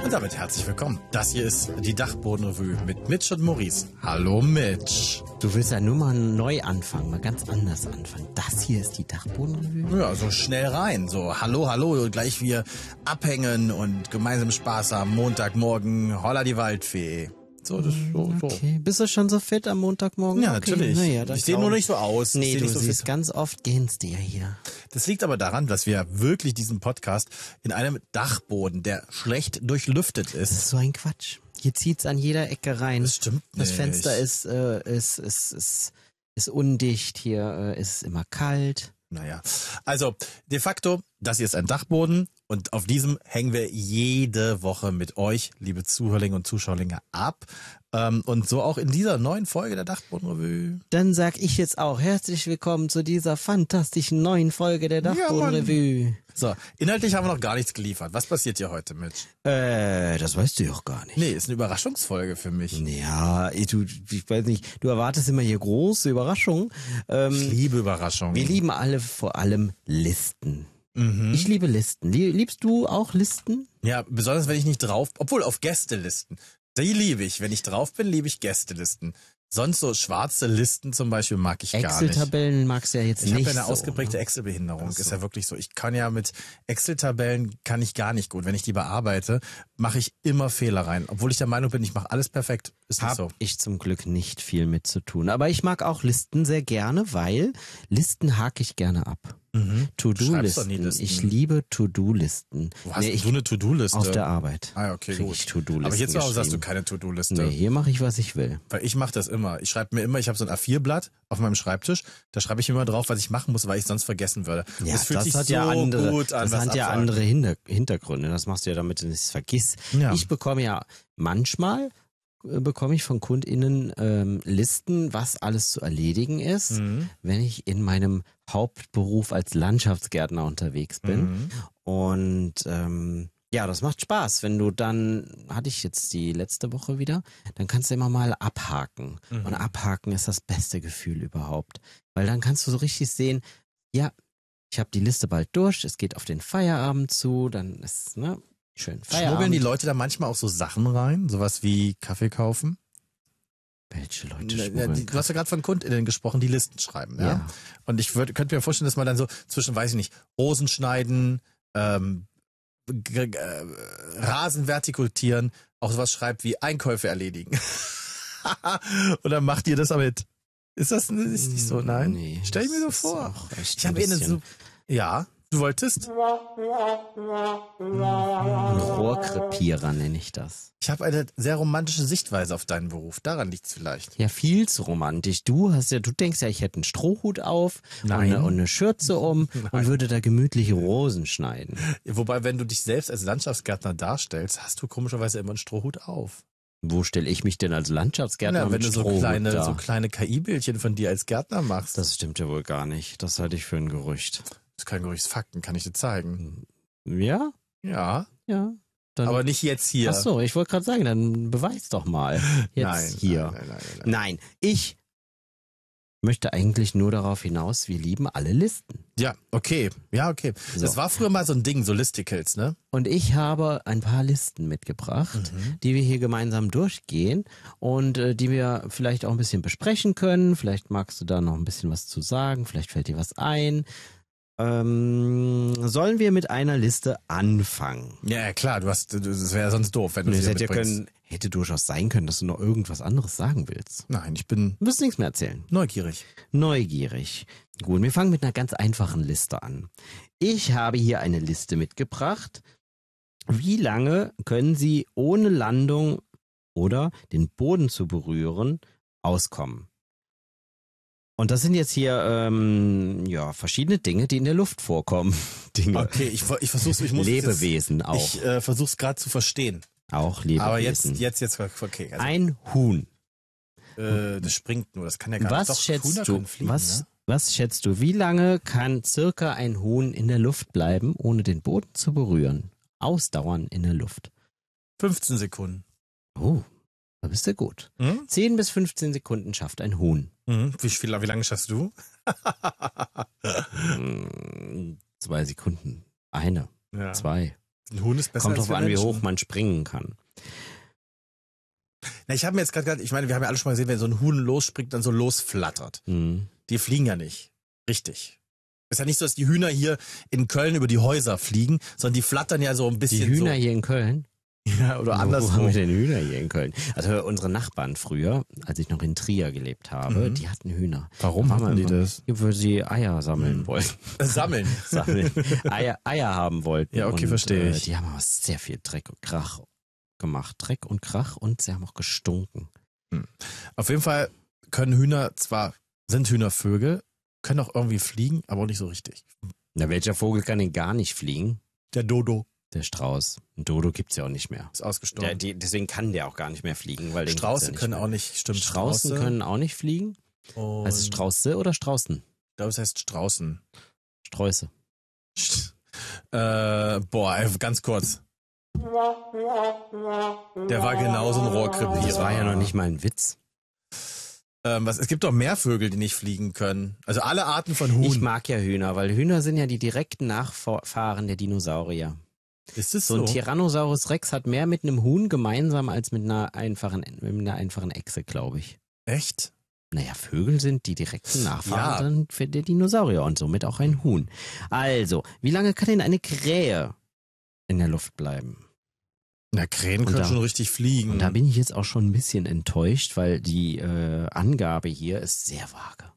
Und damit herzlich willkommen. Das hier ist die Dachbodenrevue mit Mitch und Maurice. Hallo Mitch. Du willst ja nur mal neu anfangen, mal ganz anders anfangen. Das hier ist die Dachbodenrevue? Ja, so schnell rein. So, hallo, gleich wir abhängen und gemeinsam Spaß haben. Montagmorgen, holla die Waldfee. So, das so. Okay, bist du schon so fit am Montagmorgen? Ja, okay. natürlich. Naja, ich sehe nur nicht so aus. Nee, du so siehst ganz oft gähnst dir hier. Das liegt aber daran, dass wir wirklich diesen Podcast in einem Dachboden, der schlecht durchlüftet Das ist. ist so ein Quatsch. Hier zieht's an jeder Ecke rein. Das stimmt nicht. Das Fenster ist undicht, hier ist es immer kalt. Naja, also de facto, das hier ist ein Dachboden und auf diesem hängen wir jede Woche mit euch, liebe Zuhörlinge und Zuschauerlinge, ab. Und so auch in dieser neuen Folge der Dachbodenrevue. Dann sag ich jetzt auch herzlich willkommen zu dieser fantastischen neuen Folge der Dachbodenrevue. So, inhaltlich haben wir noch gar nichts geliefert. Was passiert hier heute, Mitch? Das weißt du doch gar nicht. Nee, ist eine Überraschungsfolge für mich. Ja, ich weiß nicht, du erwartest immer hier große Überraschungen. Ich liebe Überraschungen. Wir lieben alle vor allem Listen. Mhm. Ich liebe Listen. Liebst du auch Listen? Ja, besonders wenn ich nicht drauf, obwohl auf Gästelisten. Die liebe ich. Wenn ich drauf bin, liebe ich Gästelisten. Sonst so schwarze Listen zum Beispiel mag ich gar nicht. Excel-Tabellen magst du ja jetzt Ich nicht. habe ja eine so, ausgeprägte ne? Excel-Behinderung. Ach Ist so. ja wirklich so. Ich kann ja mit Excel-Tabellen kann ich gar nicht gut. Wenn ich die bearbeite, mache ich immer Fehler rein. Obwohl ich der Meinung bin, ich mache alles perfekt. Ist nicht Hab so. ich zum Glück nicht viel mit zu tun. Aber ich mag auch Listen sehr gerne, weil Listen hake ich gerne ab. Schreibst doch nie To-Do-Listen. Listen. Ich liebe To-Do-Listen. Wo hast du eine To-Do-Liste? Auf der Arbeit. Ah, ja, okay, krieg gut. ich To-Do-Listen Aber hier zu Hause hast du geschrieben. keine To-Do-Liste. Nee, hier mache ich, was ich will. Weil ich mache das immer. Ich schreibe mir immer, ich habe so ein A4-Blatt auf meinem Schreibtisch. Da schreibe ich mir immer drauf, was ich machen muss, weil ich sonst vergessen würde. Ja, das fühlt sich hat so ja andere, gut an. das was hat ja absagen. andere Hintergründe. Das machst du ja, damit du nichts vergisst. Ja. Ich bekomme ja manchmal bekomme ich von KundInnen Listen, was alles zu erledigen ist, wenn ich in meinem Hauptberuf als Landschaftsgärtner unterwegs bin. Und ja, das macht Spaß. Wenn du dann, hatte ich jetzt die letzte Woche wieder, dann kannst du immer mal abhaken. Und abhaken ist das beste Gefühl überhaupt. Weil dann kannst du so richtig sehen, ja, ich habe die Liste bald durch, es geht auf den Feierabend zu, dann ist, schön Feierabend. Schmuggeln die Leute da manchmal auch so Sachen rein? Sowas wie Kaffee kaufen? Welche Leute Ja, schmuggeln? du hast ja gerade von KundInnen gesprochen, die Listen schreiben. Ja. Ja. Und ich könnte mir vorstellen, dass man dann so zwischen, weiß ich nicht, Rosen schneiden, Rasen vertikutieren, auch sowas schreibt wie Einkäufe erledigen. Und dann macht ihr das damit. Ist das nicht so? Nein? Nee, Stell ich mir so das ist vor. auch echt Ich ein habe bisschen- ja, du wolltest? Rohrkrepierer nenne ich das. Ich habe eine sehr romantische Sichtweise auf deinen Beruf. Daran liegt's vielleicht. Ja, viel zu romantisch. Du denkst ja, ich hätte einen Strohhut auf Nein. und eine Schürze um und würde da gemütliche Rosen schneiden. Wobei, wenn du dich selbst als Landschaftsgärtner darstellst, hast du komischerweise immer einen Strohhut auf. Wo stelle ich mich denn als Landschaftsgärtner Ja, wenn mit du so Strohhut kleine, da? so kleine KI-Bildchen von dir als Gärtner machst. Das stimmt ja wohl gar nicht. Das halte ich für ein Gerücht. Das ist kein Gerücht, das ist Fakten, kann ich dir zeigen. Ja? Ja, Ja. Dann, aber nicht jetzt hier. Ach so, ich wollte gerade sagen, dann beweis doch mal. Jetzt Nein, hier. Nein. Nein, ich möchte eigentlich nur darauf hinaus, wir lieben alle Listen. Ja, okay. Ja, okay. So. Das war früher mal so ein Ding, so Listicles, ne? Und ich habe ein paar Listen mitgebracht, die wir hier gemeinsam durchgehen und die wir vielleicht auch ein bisschen besprechen können. Vielleicht magst du da noch ein bisschen was zu sagen, vielleicht fällt dir was ein. Sollen wir mit einer Liste anfangen? Ja, klar, das wäre ja sonst doof, wenn du Es sie hätte, mitbringst. hätte durchaus sein können, dass du noch irgendwas anderes sagen willst. Nein, ich bin Du wirst nichts mehr erzählen. neugierig. Neugierig. Gut, wir fangen mit einer ganz einfachen Liste an. Ich habe hier eine Liste mitgebracht. Wie lange können Sie ohne Landung oder den Boden zu berühren auskommen? Und das sind jetzt hier verschiedene Dinge, die in der Luft vorkommen. Dinge. Okay, ich versuch's, ich muss Lebewesen auch. Ich versuch's gerade zu verstehen. Auch Lebewesen. Aber jetzt, okay. Also, Ein Huhn. das springt nur, das kann ja gar nicht. Was Doch, schätzt Hühner du? können fliegen, ne? Was schätzt du? Wie lange kann circa ein Huhn in der Luft bleiben, ohne den Boden zu berühren? Ausdauern in der Luft. 15 Sekunden. Oh, da bist du gut. 10 bis 15 Sekunden schafft ein Huhn. Wie lange schaffst du? 2 Sekunden. Eine, Ja. 2. Ein Huhn ist besser Kommt als drauf wir an, wie Menschen. hoch man springen kann. Na, ich habe mir jetzt gerade, ich meine, wir haben ja alle schon mal gesehen, wenn so ein Huhn losspringt, dann so losflattert. Mhm. Die fliegen ja nicht. Richtig. Ist ja nicht so, dass die Hühner hier in Köln über die Häuser fliegen, sondern die flattern ja so ein Die bisschen Hühner so. hier in Köln? Ja, oder Wo haben anderswo. wir denn Hühner hier in Köln? Also unsere Nachbarn früher, als ich noch in Trier gelebt habe, die hatten Hühner. Warum Da hatten waren wir die immer- das? Weil sie Eier sammeln wollten. Sammeln. Eier haben wollten. Ja, okay, und, verstehe ich. Die haben aber sehr viel Dreck und Krach gemacht. Dreck und Krach und sie haben auch gestunken. Auf jeden Fall sind Hühner Vögel, können auch irgendwie fliegen, aber auch nicht so richtig. Na, welcher Vogel kann denn gar nicht fliegen? Der Dodo Der Strauß. Ein Dodo gibt's ja auch nicht mehr. ist ausgestorben. Deswegen kann der auch gar nicht mehr fliegen. Weil den gibt's Strauße ja nicht können mehr. auch nicht, stimmt. Straußen Strauße. können auch nicht fliegen. Und Heißt es Strauße oder Straußen? Ich glaube, es heißt Straußen. Sträuße. Ganz kurz. Der war genauso ein Rohrkrepierer. Das war ja noch nicht mal ein Witz. Es gibt doch mehr Vögel, die nicht fliegen können. Also alle Arten von Huhn. Ich mag ja Hühner, weil Hühner sind ja die direkten Nachfahren der Dinosaurier. Ist es So so? ein Tyrannosaurus Rex hat mehr mit einem Huhn gemeinsam als mit einer einfachen Echse, glaube ich. Echt? Naja, Vögel sind die direkten Ja. Nachfahren für der Dinosaurier und somit auch ein Huhn. Also, wie lange kann denn eine Krähe in der Luft bleiben? Na, Krähen Und können da- schon richtig fliegen. Und da bin ich jetzt auch schon ein bisschen enttäuscht, weil die Angabe hier ist sehr vage.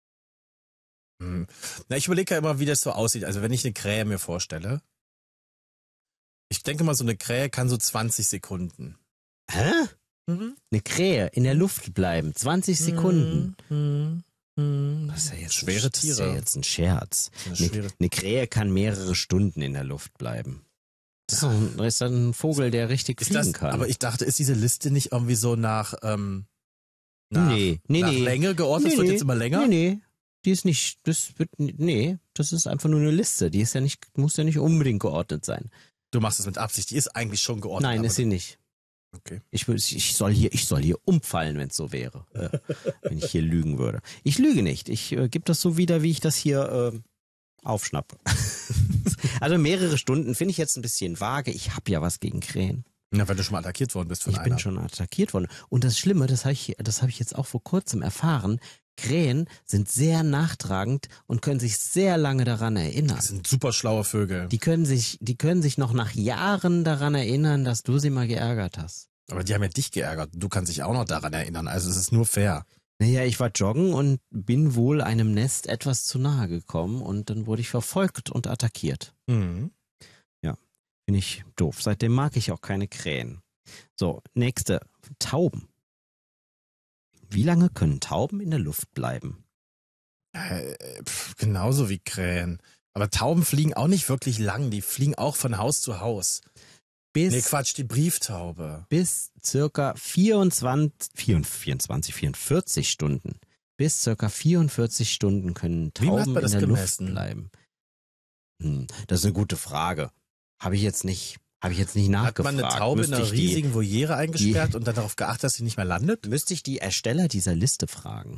Na, ich überlege ja immer, wie das so aussieht. Also wenn ich eine Krähe mir vorstelle, ich denke mal, so eine Krähe kann so 20 Sekunden. Hä? Eine Krähe in der Luft bleiben, 20 Sekunden. Das ist ja jetzt Schwere Das ist Tiere. ja jetzt ein Scherz. Das ist eine schwere- Eine Krähe kann mehrere Stunden in der Luft bleiben. Das ist dann ein Vogel, der richtig fliegen kann. Aber ich dachte, ist diese Liste nicht irgendwie so nach Nee. Länge geordnet? Das wird jetzt immer länger? Nee. Die ist nicht, das ist einfach nur eine Liste. Die ist ja nicht, muss ja nicht unbedingt geordnet sein. Du machst es mit Absicht. Die ist eigentlich schon geordnet. Nein, aber- ist sie nicht. Okay. Ich soll hier umfallen, wenn es so wäre. Wenn ich hier lügen würde. Ich lüge nicht. Ich gebe das so wieder, wie ich das hier aufschnappe. Also mehrere Stunden finde ich jetzt ein bisschen vage. Ich habe ja was gegen Krähen. Na, wenn du schon mal attackiert worden bist von Ich einer. bin schon attackiert worden. Und das Schlimme, das habe ich jetzt auch vor kurzem erfahren, Krähen sind sehr nachtragend und können sich sehr lange daran erinnern. Das sind super schlaue Vögel. Die können sich noch nach Jahren daran erinnern, dass du sie mal geärgert hast. Aber die haben ja dich geärgert. Du kannst dich auch noch daran erinnern. Also es ist nur fair. Naja, ich war joggen und bin wohl einem Nest etwas zu nahe gekommen und dann wurde ich verfolgt und attackiert. Mhm. Bin ich doof. Seitdem mag ich auch keine Krähen. So, nächste. Tauben. Wie lange können Tauben in der Luft bleiben? Genauso wie Krähen. Aber Tauben fliegen auch nicht wirklich lang. Die fliegen auch von Haus zu Haus. Nee, Quatsch, die Brieftaube. Bis circa 44 Stunden. Bis circa 44 Stunden können Wie macht Tauben man in das der gemessen? Luft bleiben. Das ist eine gute Frage. Habe ich jetzt nicht nachgefragt. Hat man eine Taube in Müsste einer ich die- riesigen Voliere eingesperrt und dann darauf geachtet, dass sie nicht mehr landet? Müsste ich die Ersteller dieser Liste fragen.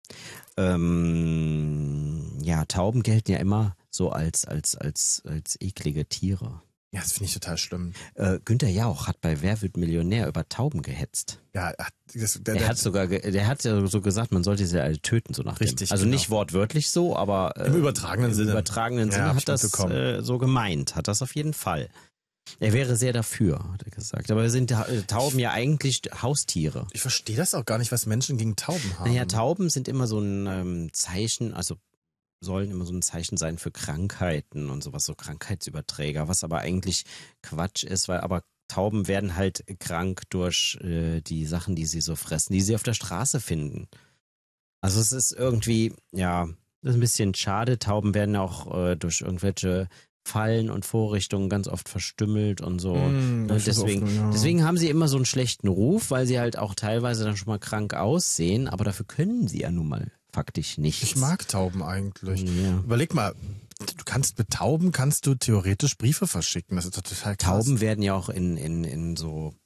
Ja, Tauben gelten ja immer so als eklige Tiere. Ja, das finde ich total schlimm. Günther Jauch hat bei Wer wird Millionär über Tauben gehetzt. Ja, Der hat ja so gesagt, man sollte sie alle töten, so nach Richtig, dem. Also genau. nicht wortwörtlich so, aber Im übertragenen Sinne. Im übertragenen Ja, Sinne hab ich hat das mitbekommen. so gemeint, hat das auf jeden Fall. Er wäre sehr dafür, hat er gesagt. Aber sind Tauben ja eigentlich Haustiere. Ich verstehe das auch gar nicht, was Menschen gegen Tauben haben. Naja, Tauben sind immer so ein Zeichen, also sollen immer so ein Zeichen sein für Krankheiten und sowas, so Krankheitsüberträger, was aber eigentlich Quatsch ist, aber Tauben werden halt krank durch die Sachen, die sie so fressen, die sie auf der Straße finden. Also es ist irgendwie, ja, das ist ein bisschen schade. Tauben werden auch durch irgendwelche Fallen und Vorrichtungen ganz oft verstümmelt und so. das ist Deswegen, oft, ja. deswegen haben sie immer so einen schlechten Ruf, weil sie halt auch teilweise dann schon mal krank aussehen, aber dafür können sie ja nun mal faktisch nichts. Ich mag Tauben eigentlich. Ja. Überleg mal, mit Tauben kannst du theoretisch Briefe verschicken. Das ist doch total krass. Tauben werden ja auch in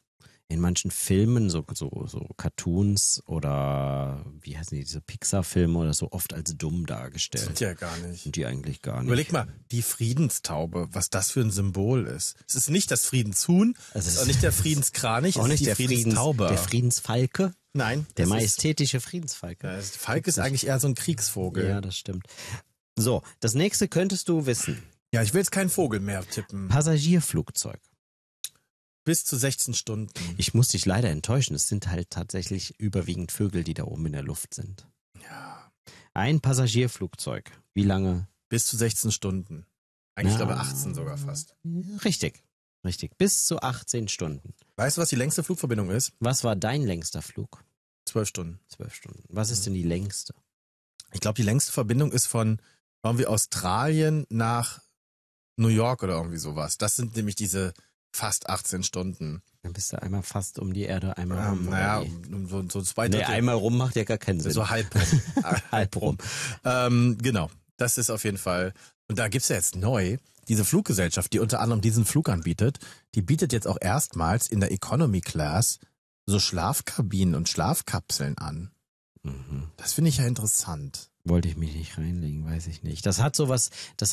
in manchen Filmen, so Cartoons oder wie heißen die, diese Pixar-Filme oder so, oft als dumm dargestellt. Sind ja gar nicht. Sind die eigentlich gar nicht. Überleg mal, die Friedenstaube, was das für ein Symbol ist. Es ist nicht das Friedenshuhn, es ist auch nicht der Friedenskranich, auch es nicht ist die der Friedenstaube. Der Friedensfalke. Nein. Der majestätische Friedensfalke. Der Falke ist eigentlich eher so ein Kriegsvogel. Ja, das stimmt. So, das nächste könntest du wissen. Ja, ich will jetzt keinen Vogel mehr tippen. Passagierflugzeug. Bis zu 16 Stunden. Ich muss dich leider enttäuschen. Es sind halt tatsächlich überwiegend Vögel, die da oben in der Luft sind. Ja. Ein Passagierflugzeug. Wie lange? Bis zu 16 Stunden. Eigentlich, glaube ich, 18 sogar fast. Richtig. Bis zu 18 Stunden. Weißt du, was die längste Flugverbindung ist? Was war dein längster Flug? 12 Stunden. 12 Stunden. Was ist denn die längste? Ich glaube, die längste Verbindung ist von irgendwie Australien nach New York oder irgendwie sowas. Das sind nämlich diese fast 18 Stunden. Dann bist du einmal fast um die Erde, einmal rum. Naja, so zwei Drittel. Nee, einmal rum macht ja gar keinen Sinn. So halb rum. Halb rum. Genau, das ist auf jeden Fall. Und da gibt's ja jetzt neu diese Fluggesellschaft, die unter anderem diesen Flug anbietet. Die bietet jetzt auch erstmals in der Economy Class so Schlafkabinen und Schlafkapseln an. Mhm. Das finde ich ja interessant. Wollte ich mich nicht reinlegen, weiß ich nicht. Das hat sowas,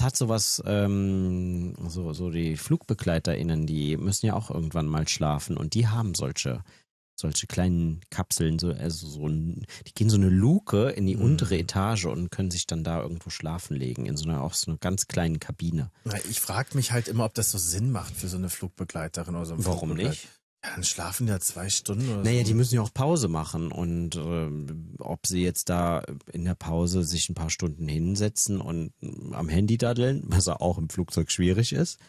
so die FlugbegleiterInnen, die müssen ja auch irgendwann mal schlafen und die haben solche kleinen Kapseln, die gehen so eine Luke in die untere Etage und können sich dann da irgendwo schlafen legen, in so einer ganz kleinen Kabine. Ich frage mich halt immer, ob das so Sinn macht für so eine Flugbegleiterin oder so einen Warum Flugbegleiter. nicht? Ja, dann schlafen ja 2 Stunden oder Naja, so. die müssen ja auch Pause machen und ob sie jetzt da in der Pause sich ein paar Stunden hinsetzen und am Handy daddeln, was ja auch im Flugzeug schwierig ist,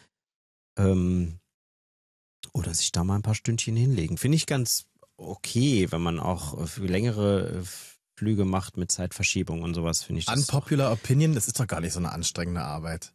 oder sich da mal ein paar Stündchen hinlegen. Finde ich ganz okay, wenn man auch für längere Flüge macht mit Zeitverschiebung und sowas, finde ich das. Unpopular Opinion, das ist doch gar nicht so eine anstrengende Arbeit.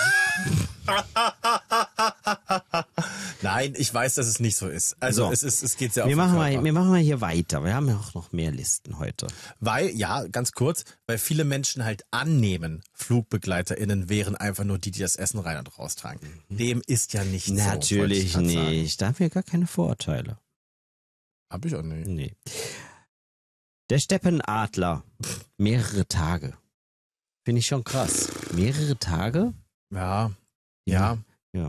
Nein, ich weiß, dass es nicht so ist. Also So. es geht sehr auf Wir den machen Körper. mal hier weiter. Wir haben ja auch noch mehr Listen heute. Weil, ja, ganz kurz, weil viele Menschen halt annehmen, FlugbegleiterInnen wären einfach nur die das Essen rein und raustragen. Dem ist ja nicht so. Natürlich wollte ich grad sagen. nicht. Da haben wir gar keine Vorurteile. Hab ich auch nicht. Nee. Der Steppenadler. Mehrere Tage. Finde ich schon krass. Mehrere Tage? Ja. Ja.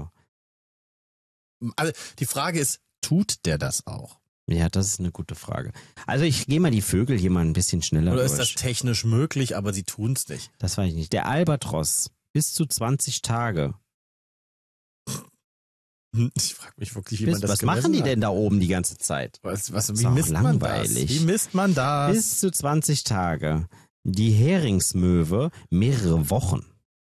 Also, die Frage ist, tut der das auch? Ja, das ist eine gute Frage. Also ich gehe mal die Vögel hier mal ein bisschen schneller Oder durch. ist das technisch möglich, aber sie tun's nicht? Das weiß ich nicht. Der Albatros. Bis zu 20 Tage. Ich frage mich wirklich, wie man das Was machen die gemessen denn da oben die ganze Zeit? hat. Ist Wie auch misst man das? langweilig. Wie misst man das? Bis zu 20 Tage. Die Heringsmöwe mehrere Wochen.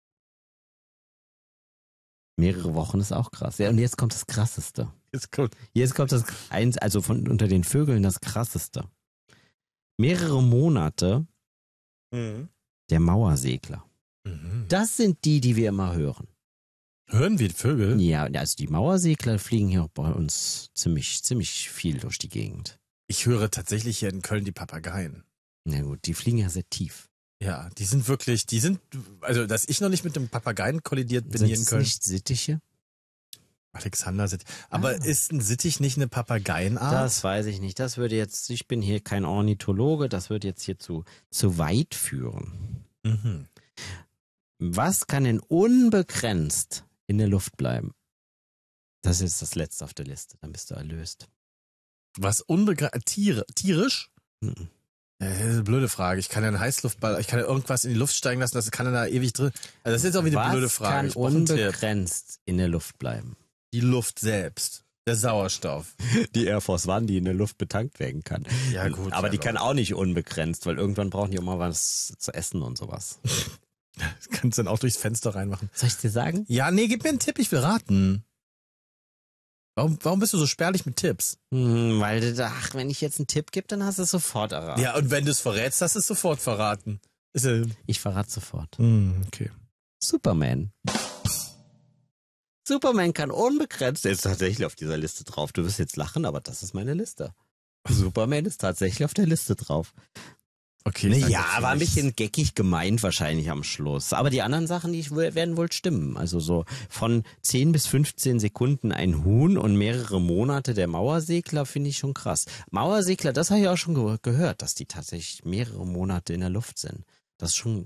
Mehrere Wochen ist auch krass. Ja, und jetzt kommt das Krasseste. Jetzt kommt das also von unter den Vögeln das Krasseste. Mehrere Monate Mhm. der Mauersegler. Mhm. Das sind die wir immer hören. Hören wir Vögel? Ja, also die Mauersegler fliegen hier auch bei uns ziemlich viel durch die Gegend. Ich höre tatsächlich hier in Köln die Papageien. Na gut, die fliegen ja sehr tief. Ja, also dass ich noch nicht mit dem Papageien kollidiert bin Sind hier in es Köln. nicht Sittiche? Alexander Sittich. Aber ist ein Sittich nicht eine Papageienart? Das weiß ich nicht. Ich bin hier kein Ornithologe, das wird jetzt hier zu weit führen. Mhm. Was kann denn unbegrenzt in der Luft bleiben? Das ist das Letzte auf der Liste, dann bist du erlöst. Was tierisch? Mhm. Das ist eine blöde Frage. Ich kann ja einen Heißluftball, ich kann ja irgendwas in die Luft steigen lassen, das kann dann da ewig drin. Also das ist jetzt auch wieder eine blöde Frage. Was kann unbegrenzt in der Luft bleiben? Die Luft selbst. Der Sauerstoff. Die Air Force One, die in der Luft betankt werden kann. Ja, gut. Aber ja, die kann auch nicht unbegrenzt, weil irgendwann brauchen die auch mal was zu essen und sowas. Das kannst du dann auch durchs Fenster reinmachen. Soll ich dir sagen? Ja, nee, gib mir einen Tipp, ich will raten. Warum bist du so spärlich mit Tipps? Weil wenn ich jetzt einen Tipp gebe, dann hast du es sofort erraten. Ja, und wenn du es verrätst, hast du es sofort verraten. Ich verrate sofort. Okay. Superman. Superman kann unbegrenzt, der ist tatsächlich auf dieser Liste drauf. Du wirst jetzt lachen, aber das ist meine Liste. Superman ist tatsächlich auf der Liste drauf. Okay. Ja, danke, war ein Felix. bisschen geckig gemeint wahrscheinlich am Schluss. Aber die anderen Sachen, werden wohl stimmen. Also so von 10 bis 15 Sekunden ein Huhn und mehrere Monate der Mauersegler finde ich schon krass. Mauersegler, das habe ich auch schon gehört, dass die tatsächlich mehrere Monate in der Luft sind. Das ist schon